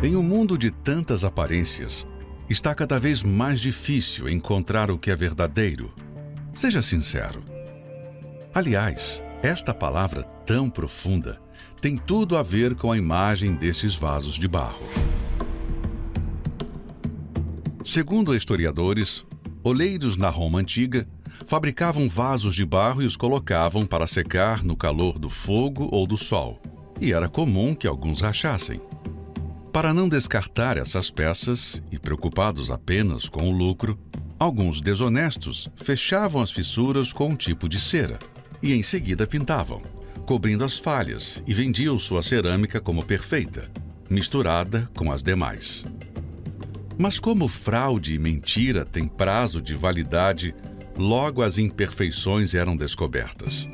Em um mundo de tantas aparências, está cada vez mais difícil encontrar o que é verdadeiro. Seja sincero. Aliás, esta palavra tão profunda tem tudo a ver com a imagem desses vasos de barro. Segundo historiadores, oleiros na Roma antiga fabricavam vasos de barro e os colocavam para secar no calor do fogo ou do sol, e era comum que alguns rachassem. Para não descartar essas peças, e preocupados apenas com o lucro, alguns desonestos fechavam as fissuras com um tipo de cera, e em seguida pintavam, cobrindo as falhas, e vendiam sua cerâmica como perfeita, misturada com as demais. Mas como fraude e mentira têm prazo de validade, logo as imperfeições eram descobertas.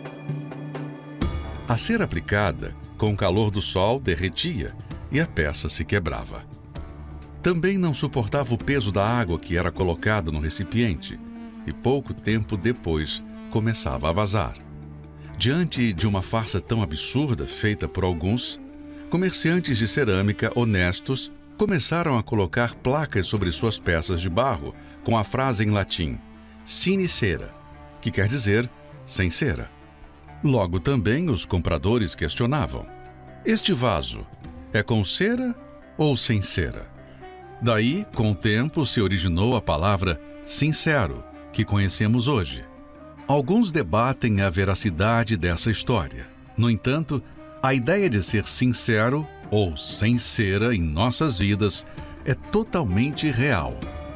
A cera aplicada, com o calor do sol, derretia e a peça se quebrava. Também não suportava o peso da água que era colocada no recipiente e pouco tempo depois começava a vazar. Diante de uma farsa tão absurda feita por alguns, comerciantes de cerâmica honestos começaram a colocar placas sobre suas peças de barro com a frase em latim sine cera, que quer dizer sem cera. Logo também os compradores questionavam: este vaso é com cera ou sem cera? Daí, com o tempo, se originou a palavra sincero, que conhecemos hoje. Alguns debatem a veracidade dessa história. No entanto, a ideia de ser sincero ou sem cera em nossas vidas é totalmente real.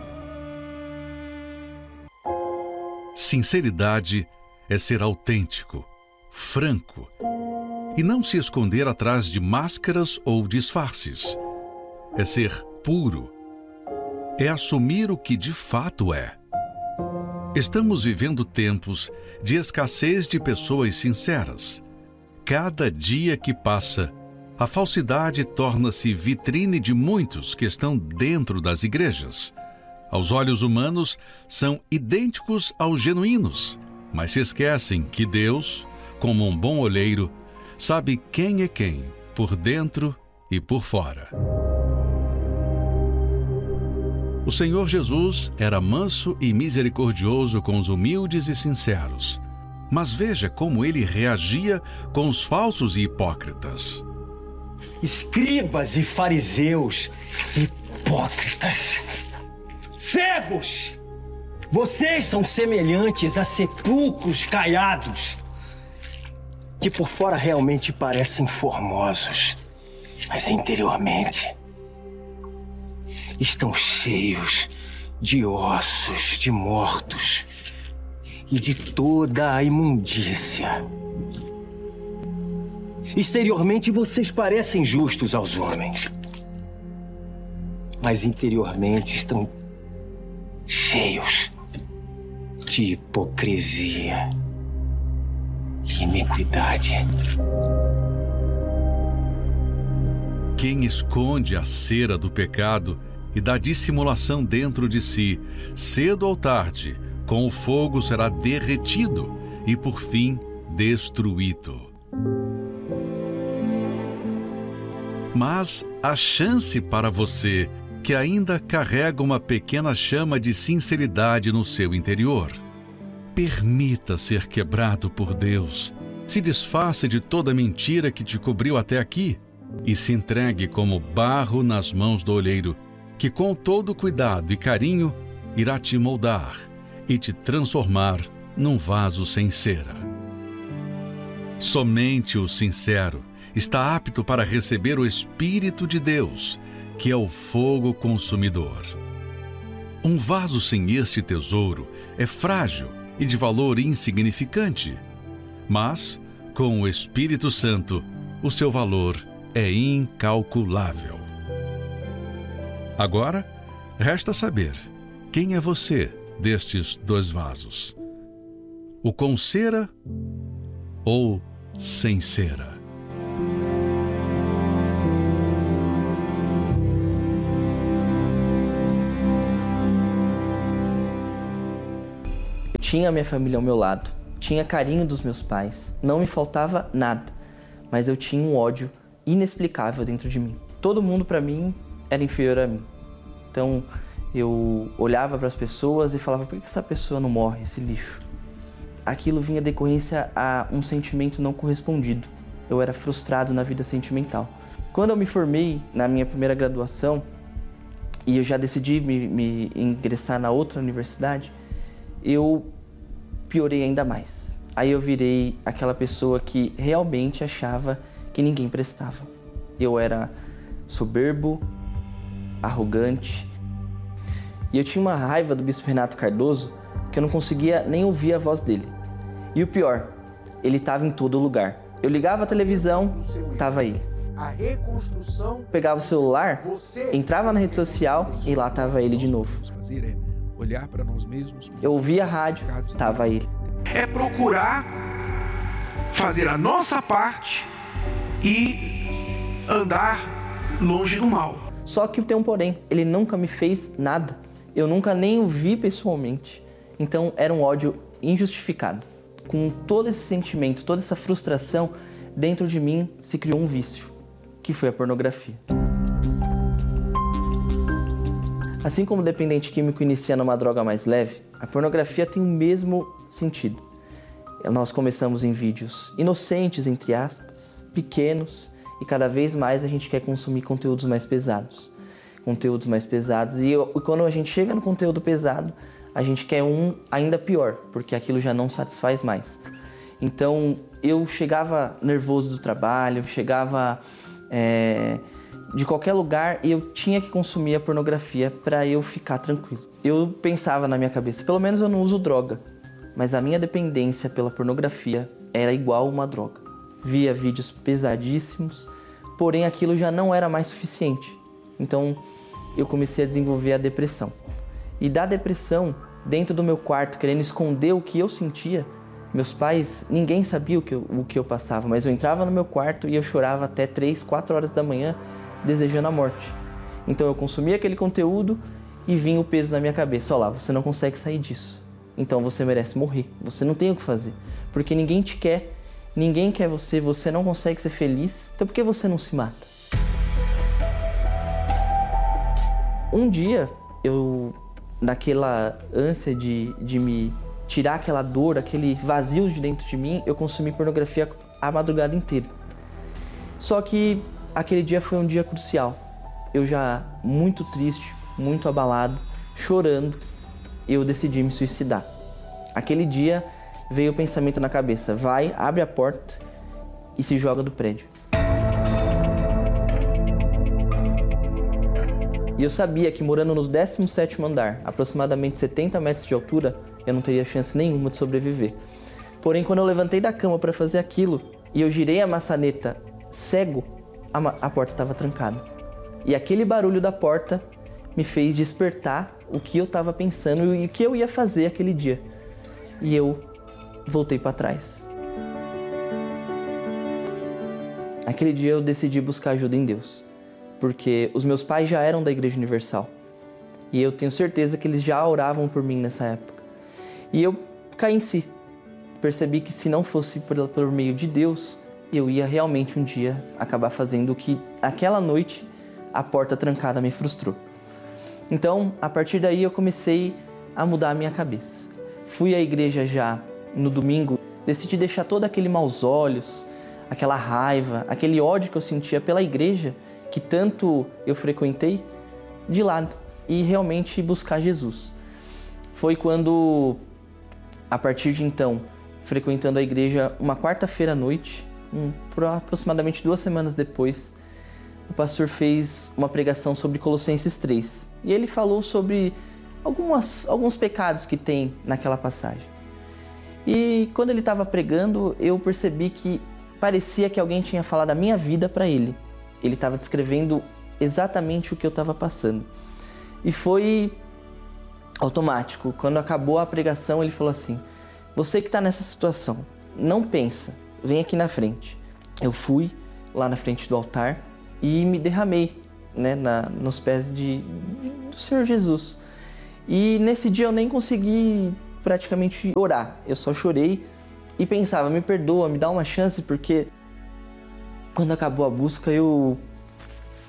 Sinceridade é ser autêntico, franco, e não se esconder atrás de máscaras ou disfarces. É ser puro, é assumir o que de fato é. Estamos vivendo tempos de escassez de pessoas sinceras. Cada dia que passa, a falsidade torna-se vitrine de muitos que estão dentro das igrejas. Aos olhos humanos, são idênticos aos genuínos, mas se esquecem que Deus, como um bom olheiro, sabe quem é quem, por dentro e por fora. O Senhor Jesus era manso e misericordioso com os humildes e sinceros. Mas veja como ele reagia com os falsos e hipócritas. Escribas e fariseus, hipócritas, cegos! Vocês são semelhantes a sepulcros caiados, que por fora realmente parecem formosos, mas interiormente estão cheios de ossos de mortos e de toda a imundícia. Exteriormente vocês parecem justos aos homens, mas interiormente estão cheios de hipocrisia e iniquidade. Quem esconde a cera do pecado e da dissimulação dentro de si, cedo ou tarde, com o fogo será derretido e, por fim, destruído. Mas há chance para você que ainda carrega uma pequena chama de sinceridade no seu interior. Permita ser quebrado por Deus. Se desfaça de toda mentira que te cobriu até aqui e se entregue como barro nas mãos do olheiro, que com todo cuidado e carinho irá te moldar e te transformar num vaso sem cera. Somente o sincero está apto para receber o Espírito de Deus, que é o fogo consumidor. Um vaso sem este tesouro é frágil e de valor insignificante, mas, com o Espírito Santo, o seu valor é incalculável. Agora, resta saber quem é você destes dois vasos: o com cera ou sem cera? Eu tinha a minha família ao meu lado, tinha carinho dos meus pais, não me faltava nada, mas eu tinha um ódio inexplicável dentro de mim. todo mundo para mim era inferior a mim. Então eu olhava para as pessoas e falava, por que essa pessoa não morre, esse lixo? Aquilo vinha decorrência a um sentimento não correspondido. Eu era frustrado na vida sentimental. Quando eu me formei na minha primeira graduação e eu já decidi me ingressar na outra universidade, eu piorei ainda mais. Aí eu virei aquela pessoa que realmente achava que ninguém prestava. Eu era soberbo, arrogante, e eu tinha uma raiva do bispo Renato Cardoso que eu não conseguia nem ouvir a voz dele. E o pior, ele estava em todo lugar. Eu ligava a televisão, estava ele. A reconstrução. Pegava o celular, entrava na rede social e lá estava ele de novo. Olhar para nós mesmos. Eu ouvia a rádio, estava ele. É procurar fazer a nossa parte e andar longe do mal. Só que tem um porém, ele nunca me fez nada. Eu nunca nem o vi pessoalmente. Então era um ódio injustificado. Com todo esse sentimento, toda essa frustração, dentro de mim se criou um vício, que foi a pornografia. Assim como o dependente químico inicia numa droga mais leve, a pornografia tem o mesmo sentido. Nós começamos em vídeos inocentes, entre aspas, pequenos, e cada vez mais a gente quer consumir conteúdos mais pesados. E quando a gente chega no conteúdo pesado, a gente quer um ainda pior, porque aquilo já não satisfaz mais. Então, eu chegava nervoso do trabalho, chegava de qualquer lugar e eu tinha que consumir a pornografia para eu ficar tranquilo. Eu pensava na minha cabeça, pelo menos eu não uso droga, mas a minha dependência pela pornografia era igual uma droga. Via vídeos pesadíssimos, porém aquilo já não era mais suficiente. Então, eu comecei a desenvolver a depressão. E da depressão, dentro do meu quarto, querendo esconder o que eu sentia, meus pais, ninguém sabia o que eu passava, mas eu entrava no meu quarto e eu chorava até 3, 4 horas da manhã, desejando a morte. Então eu consumia aquele conteúdo e vinha o peso na minha cabeça. Olha lá, você não consegue sair disso. Então você merece morrer. Você não tem o que fazer. Porque ninguém te quer, ninguém quer você, você não consegue ser feliz. Então por que você não se mata? Um dia, naquela ânsia de me tirar aquela dor, aquele vazio de dentro de mim, eu consumi pornografia a madrugada inteira. Só que aquele dia foi um dia crucial. Eu já muito triste, muito abalado, chorando, eu decidi me suicidar. Aquele dia veio o pensamento na cabeça, vai, abre a porta e se joga do prédio. E eu sabia que morando no 17º andar, aproximadamente 70 metros de altura, eu não teria chance nenhuma de sobreviver. Porém, quando eu levantei da cama para fazer aquilo e eu girei a maçaneta cego, a porta estava trancada. E aquele barulho da porta me fez despertar o que eu estava pensando e o que eu ia fazer aquele dia. E eu voltei para trás. Aquele dia eu decidi buscar ajuda em Deus, porque os meus pais já eram da Igreja Universal. E eu tenho certeza que eles já oravam por mim nessa época. E eu caí em si. Percebi que se não fosse por meio de Deus, eu ia realmente um dia acabar fazendo o que aquela noite a porta trancada me frustrou. Então, a partir daí eu comecei a mudar a minha cabeça. Fui à igreja já no domingo, decidi deixar todo aquele maus olhos, aquela raiva, aquele ódio que eu sentia pela igreja, que tanto eu frequentei, de lado e realmente buscar Jesus. Foi quando, a partir de então, frequentando a igreja uma quarta-feira à noite, por aproximadamente 2 semanas depois, o pastor fez uma pregação sobre Colossenses 3. E ele falou sobre alguns pecados que tem naquela passagem. E quando ele estava pregando, eu percebi que parecia que alguém tinha falado a minha vida para ele. Ele estava descrevendo exatamente o que eu estava passando. E foi automático. Quando acabou a pregação, ele falou assim: você que está nessa situação, não pensa, vem aqui na frente. Eu fui lá na frente do altar e me derramei, nos pés do Senhor Jesus. E nesse dia eu nem consegui praticamente orar. Eu só chorei e pensava, me perdoa, me dá uma chance, porque quando acabou a busca eu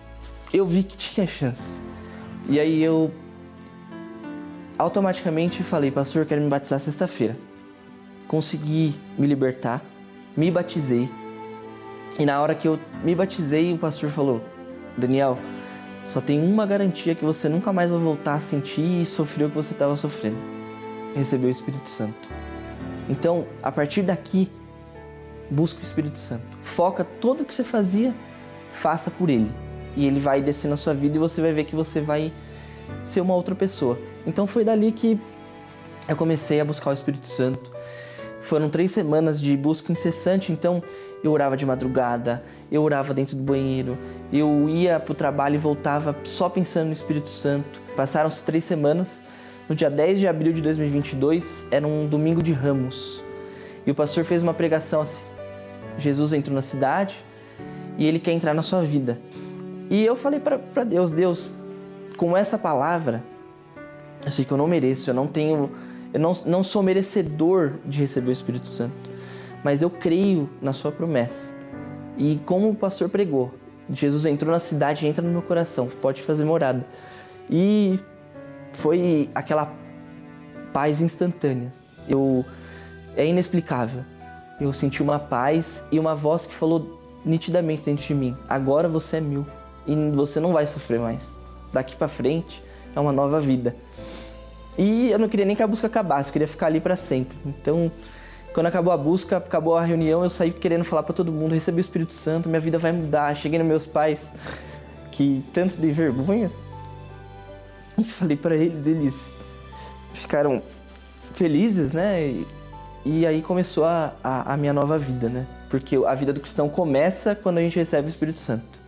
eu vi que tinha chance. E aí eu automaticamente falei, pastor, eu quero me batizar sexta-feira. Consegui me libertar, me batizei. E na hora que eu me batizei, o pastor falou, Daniel, só tem uma garantia que você nunca mais vai voltar a sentir e sofrer o que você estava sofrendo. Receber o Espírito Santo. Então, a partir daqui, busca o Espírito Santo. Foca tudo o que você fazia, faça por Ele. E Ele vai descer na sua vida e você vai ver que você vai ser uma outra pessoa. Então foi dali que eu comecei a buscar o Espírito Santo. Foram 3 semanas de busca incessante, então eu orava de madrugada, eu orava dentro do banheiro, eu ia para o trabalho e voltava só pensando no Espírito Santo. Passaram-se 3 semanas, no dia 10 de abril de 2022, era um domingo de Ramos. E o pastor fez uma pregação assim, Jesus entrou na cidade e Ele quer entrar na sua vida. E eu falei para Deus, Deus, com essa palavra, eu sei que eu não mereço, eu não sou merecedor de receber o Espírito Santo, mas eu creio na sua promessa. E como o pastor pregou, Jesus entrou na cidade e entra no meu coração, pode fazer morada. E foi aquela paz instantânea. É inexplicável. Eu senti uma paz e uma voz que falou nitidamente dentro de mim, agora você é meu e você não vai sofrer mais. Daqui pra frente é uma nova vida. E eu não queria nem que a busca acabasse, eu queria ficar ali para sempre. Então, quando acabou a busca, acabou a reunião, eu saí querendo falar para todo mundo, recebi o Espírito Santo, minha vida vai mudar. Cheguei nos meus pais, que tanto dei vergonha, e falei para eles ficaram felizes, né? E aí começou a minha nova vida, né? Porque a vida do cristão começa quando a gente recebe o Espírito Santo.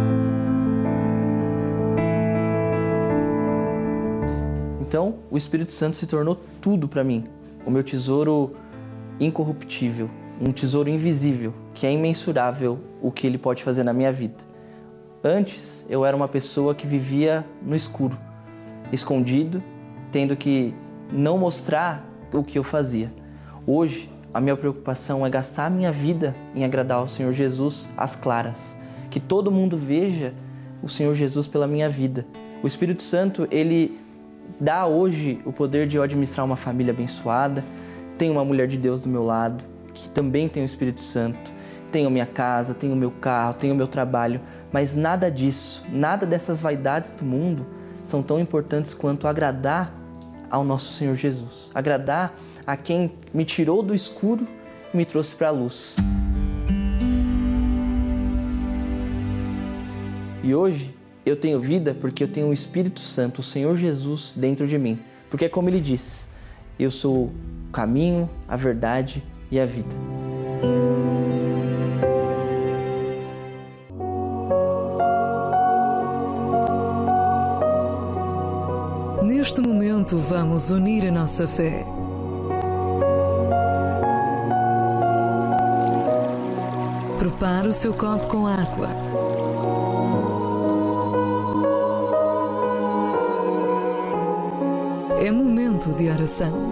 Então, o Espírito Santo se tornou tudo para mim. O meu tesouro incorruptível, um tesouro invisível, que é imensurável o que ele pode fazer na minha vida. Antes, eu era uma pessoa que vivia no escuro, escondido, tendo que não mostrar o que eu fazia. Hoje, a minha preocupação é gastar a minha vida em agradar ao Senhor Jesus às claras. Que todo mundo veja o Senhor Jesus pela minha vida. O Espírito Santo, ele dá hoje o poder de eu administrar uma família abençoada. Tenho uma mulher de Deus do meu lado, que também tem o Espírito Santo. Tenho a minha casa, tenho o meu carro, tenho o meu trabalho. Mas nada disso, nada dessas vaidades do mundo são tão importantes quanto agradar ao nosso Senhor Jesus. Agradar a quem me tirou do escuro e me trouxe para a luz. E hoje eu tenho vida porque eu tenho o Espírito Santo, o Senhor Jesus, dentro de mim. Porque é como Ele diz, eu sou o caminho, a verdade e a vida. Neste momento vamos unir a nossa fé. Prepare o seu copo com água. É momento de oração.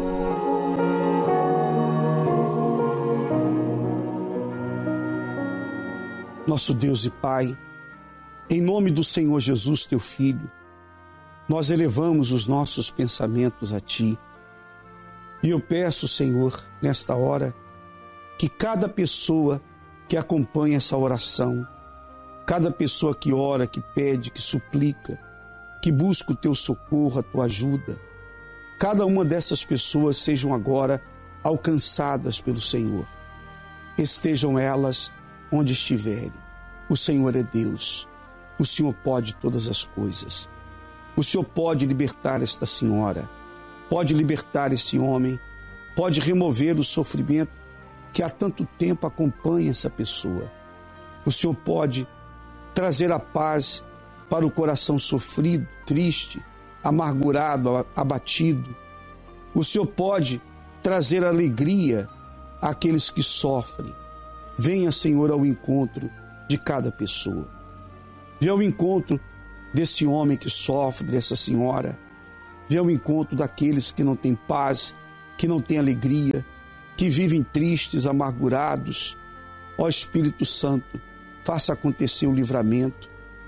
Nosso Deus e Pai, em nome do Senhor Jesus, Teu Filho, nós elevamos os nossos pensamentos a Ti. E eu peço, Senhor, nesta hora, que cada pessoa que acompanha essa oração, cada pessoa que ora, que pede, que suplica, que busca o Teu socorro, a Tua ajuda, cada uma dessas pessoas sejam agora alcançadas pelo Senhor. Estejam elas onde estiverem. O Senhor é Deus. O Senhor pode todas as coisas. O Senhor pode libertar esta senhora, pode libertar esse homem, pode remover o sofrimento que há tanto tempo acompanha essa pessoa. O Senhor pode trazer a paz para o coração sofrido, triste, amargurado, abatido. O Senhor pode trazer alegria àqueles que sofrem. Venha, Senhor, ao encontro de cada pessoa. Venha ao encontro desse homem que sofre, dessa senhora. Venha ao encontro daqueles que não têm paz, que não têm alegria, que vivem tristes, amargurados. Ó Espírito Santo, faça acontecer o livramento,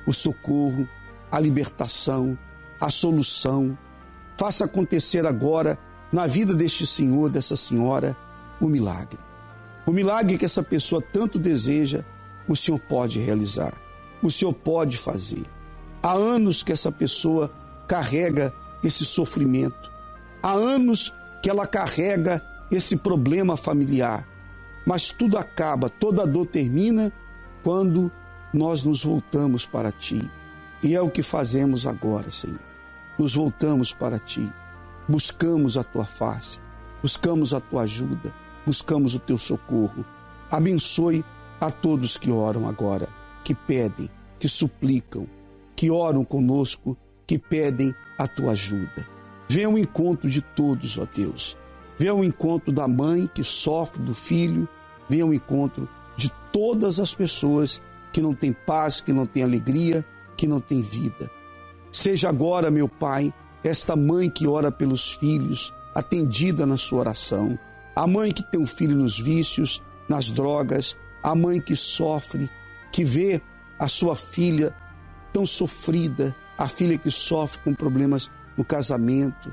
o socorro, a libertação, a solução. Faça acontecer agora, na vida deste senhor, dessa senhora, o milagre. O milagre que essa pessoa tanto deseja, o Senhor pode realizar. O Senhor pode fazer. Há anos que essa pessoa carrega esse sofrimento. Há anos que ela carrega esse problema familiar. Mas tudo acaba, toda dor termina quando nós nos voltamos para Ti. E é o que fazemos agora, Senhor. Nos voltamos para Ti. Buscamos a Tua face. Buscamos a Tua ajuda. Buscamos o Teu socorro. Abençoe a todos que oram agora, que pedem, que suplicam, que oram conosco, que pedem a Tua ajuda. Venha ao encontro de todos, ó Deus. Venha ao encontro da mãe que sofre, do filho. Venha ao encontro de todas as pessoas que não têm paz, que não têm alegria, que não têm vida. Seja agora, meu Pai, esta mãe que ora pelos filhos, atendida na sua oração. A mãe que tem um filho nos vícios, nas drogas. A mãe que sofre, que vê a sua filha tão sofrida. A filha que sofre com problemas no casamento.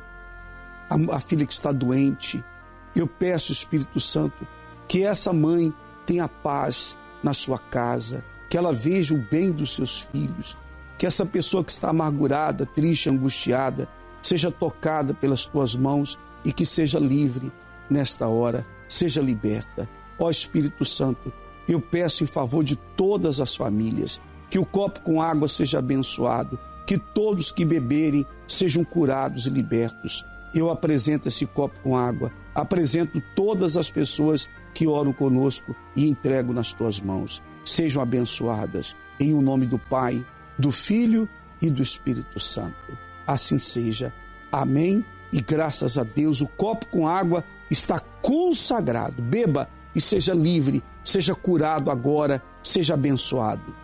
A filha que está doente. Eu peço, Espírito Santo, que essa mãe tenha paz na sua casa, que ela veja o bem dos seus filhos, que essa pessoa que está amargurada, triste, angustiada, seja tocada pelas tuas mãos e que seja livre nesta hora, seja liberta. Ó Espírito Santo, eu peço em favor de todas as famílias, que o copo com água seja abençoado, que todos que beberem sejam curados e libertos. Eu apresento esse copo com água, apresento todas as pessoas que oram conosco e entrego nas tuas mãos. Sejam abençoadas em o nome do Pai, do Filho e do Espírito Santo. Assim seja. Amém. E graças a Deus, o copo com água está consagrado. Beba e seja livre, seja curado agora, seja abençoado.